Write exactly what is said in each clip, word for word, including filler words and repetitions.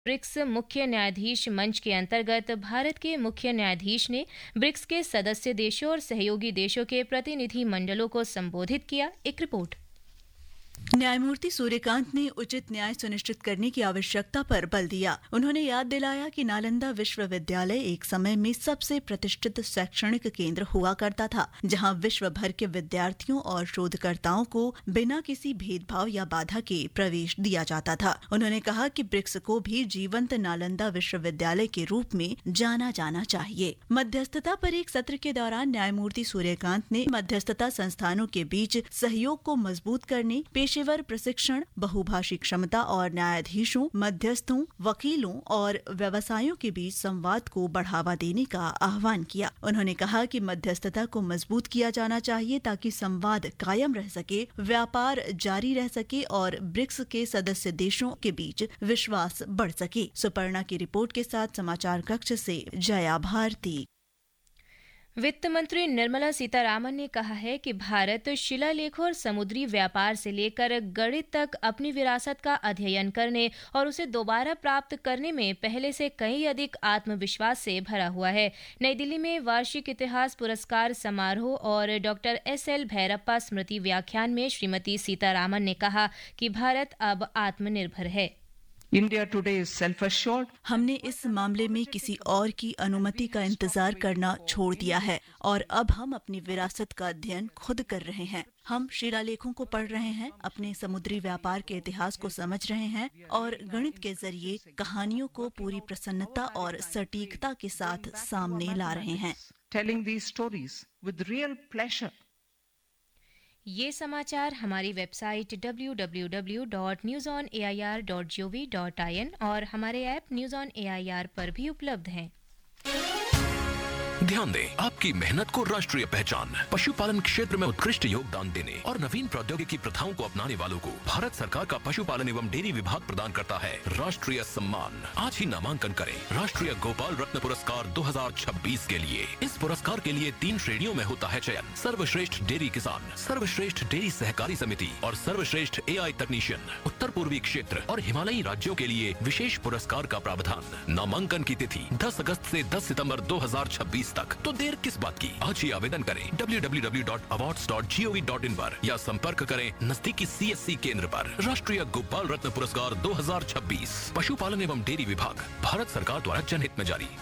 BRICS मुख्य न्यायाधीश मंच के अंतर्गत भारत के मुख्य न्यायाधीश ने ब्रिक्स के सदस्य देशों और सहयोगी देशों के प्रतिनिधि मंडलों को संबोधित किया। एक रिपोर्ट। न्यायमूर्ति सूर्यकांत ने उचित न्याय सुनिश्चित करने की आवश्यकता पर बल दिया। उन्होंने याद दिलाया कि नालंदा विश्वविद्यालय एक समय में सबसे प्रतिष्ठित शैक्षणिक केंद्र हुआ करता था, जहां विश्व भर के विद्यार्थियों और शोधकर्ताओं को बिना किसी भेदभाव या बाधा के प्रवेश दिया जाता था। उन्होंने कहा कि ब्रिक्स को भी जीवंत नालंदा विश्वविद्यालय के रूप में जाना जाना चाहिए। मध्यस्थता पर एक सत्र के दौरान न्यायमूर्ति सूर्यकांत ने मध्यस्थता संस्थानों के बीच सहयोग को मजबूत करने, पेशेवर प्रशिक्षण, बहुभाषी क्षमता और न्यायाधीशों, मध्यस्थों, वकीलों और व्यवसायों के बीच संवाद को बढ़ावा देने का आह्वान किया। उन्होंने कहा कि मध्यस्थता को मजबूत किया जाना चाहिए ताकि संवाद कायम रह सके, व्यापार जारी रह सके और ब्रिक्स के सदस्य देशों के बीच विश्वास बढ़ सके। सुपर्णा की रिपोर्ट के साथ समाचार कक्ष से जया भारती। वित्त मंत्री निर्मला सीतारामन ने कहा है कि भारत शिलालेखों और समुद्री व्यापार से लेकर गणित तक अपनी विरासत का अध्ययन करने और उसे दोबारा प्राप्त करने में पहले से कहीं अधिक आत्मविश्वास से भरा हुआ है। नई दिल्ली में वार्षिक इतिहास पुरस्कार समारोह और डॉक्टर एस एल भैरप्पा स्मृति व्याख्यान में श्रीमती सीतारामन ने कहा कि भारत अब आत्मनिर्भर है। India today is self-assured. हमने इस मामले में किसी और की अनुमति का इंतजार करना छोड़ दिया है और अब हम अपनी विरासत का अध्ययन खुद कर रहे हैं। हम शिलालेखों को पढ़ रहे हैं, अपने समुद्री व्यापार के इतिहास को समझ रहे हैं और गणित के जरिए कहानियों को पूरी प्रसन्नता और सटीकता के साथ सामने ला रहे हैं। Telling these stories with real pleasure. ये समाचार हमारी website W W W dot news on A I R dot G O V dot I N और हमारे app news on A I R पर भी उपलब्ध हैं। ध्यान दें, आपकी मेहनत को राष्ट्रीय पहचान। पशुपालन क्षेत्र में उत्कृष्ट योगदान देने और नवीन प्रौद्योगिकी प्रथाओं को अपनाने वालों को भारत सरकार का पशुपालन एवं डेयरी विभाग प्रदान करता है राष्ट्रीय सम्मान। आज ही नामांकन करें राष्ट्रीय गोपाल रत्न पुरस्कार दो हज़ार छब्बीस के लिए। इस पुरस्कार के लिए तीन श्रेणियों में होता है चयन: सर्वश्रेष्ठ डेयरी किसान, सर्वश्रेष्ठ डेयरी सहकारी समिति और सर्वश्रेष्ठ ए आई तकनीशियन। उत्तर पूर्वी क्षेत्र और हिमालयी राज्यों के लिए विशेष पुरस्कार का प्रावधान। नामांकन की तिथि दस अगस्त से दस सितंबर दो हज़ार छब्बीस तक। तो देर किस बात की, आज ही आवेदन करें W W W dot awards dot G O V dot in पर या संपर्क करें नजदीकी सी एस सी केंद्र पर। राष्ट्रीय गोपाल रत्न पुरस्कार दो हज़ार छब्बीस पशुपालन एवं डेयरी विभाग, भारत सरकार द्वारा जनहित में जारी।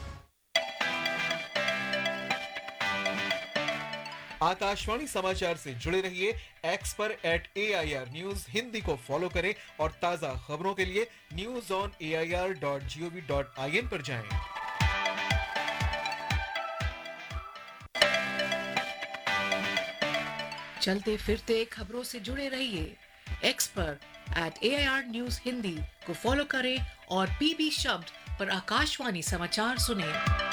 आकाशवाणी समाचार से जुड़े रहिए। एक्स पर eight A I R news Hindi को फॉलो करें और ताजा खबरों के लिए news on A I R dot G O V dot I N पर जाएं। चलते फिरते खबरों से जुड़े रहिए। एक्स पर eight A I R news Hindi को फॉलो करें और पीबी शब्द पर आकाशवाणी समाचार सुनें।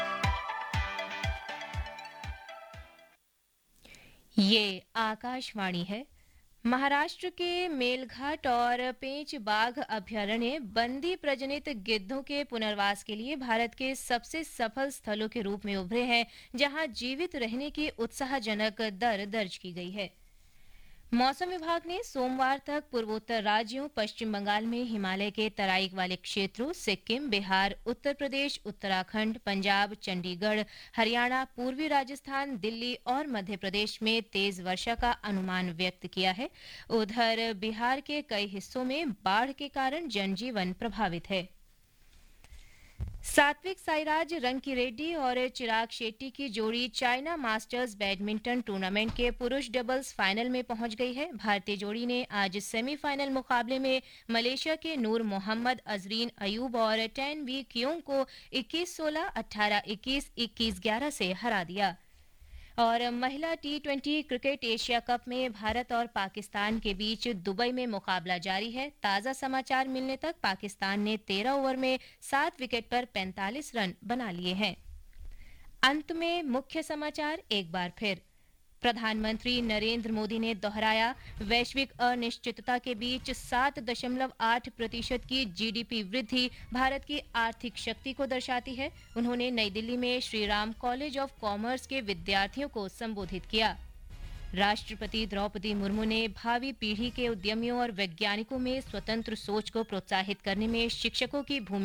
ये आकाशवाणी है। महाराष्ट्र के मेलघाट और पेंच बाघ अभयारण्य बंदी प्रजनित गिद्धों के पुनर्वास के लिए भारत के सबसे सफल स्थलों के रूप में उभरे हैं, जहां जीवित रहने की उत्साहजनक दर दर्ज की गई है। मौसम विभाग ने सोमवार तक पूर्वोत्तर राज्यों, पश्चिम बंगाल में हिमालय के तराई वाले क्षेत्रों, सिक्किम, बिहार, उत्तर प्रदेश, उत्तराखंड, पंजाब, चंडीगढ़, हरियाणा, पूर्वी राजस्थान, दिल्ली और मध्य प्रदेश में तेज वर्षा का अनुमान व्यक्त किया है। उधर बिहार के कई हिस्सों में बाढ़ के कारण जनजीवन प्रभावित है। सात्विक साईराज रंकीरेड्डी और चिराग शेट्टी की जोड़ी चाइना मास्टर्स बैडमिंटन टूर्नामेंट के पुरुष डबल्स फाइनल में पहुंच गई है। भारतीय जोड़ी ने आज सेमीफाइनल मुकाबले में मलेशिया के नूर मोहम्मद, अजरीन अयूब और टेन वी क्योंग को इक्कीस सोलह, अठारह इक्कीस, इक्कीस ग्यारह से हरा दिया। और महिला T twenty cricket Asia cup में भारत और पाकिस्तान के बीच दुबई में मुकाबला जारी है। ताजा समाचार मिलने तक पाकिस्तान ने तेरह ओवर में सात विकेट पर पैंतालीस रन बना लिए हैं। अंत में मुख्य समाचार एक बार फिर। प्रधानमंत्री नरेंद्र मोदी ने दोहराया, वैश्विक अनिश्चितता के बीच सात दशमलव आठ प्रतिशत की जी डी पी वृद्धि भारत की आर्थिक शक्ति को दर्शाती है। उन्होंने नई दिल्ली में Shri Ram college of commerce के विद्यार्थियों को संबोधित किया। राष्ट्रपति द्रौपदी मुर्मू ने भावी पीढ़ी के उद्यमियों और वैज्ञानिकों में स्वतंत्र सोच को प्रोत्साहित करने में शिक्षकों की भूमिका